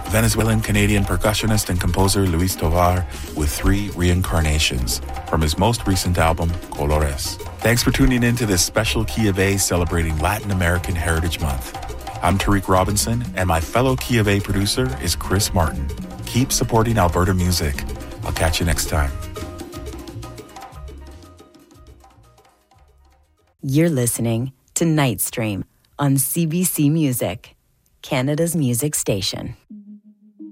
Venezuelan-Canadian percussionist and composer Luis Tovar with 3 reincarnations from his most recent album, Colores. Thanks for tuning in to this special Key of A celebrating Latin American Heritage Month. I'm Tariq Robinson, and my fellow Key of A producer is Chris Martin. Keep supporting Alberta music. I'll catch you next time. You're listening to Night Stream on CBC Music, Canada's music station.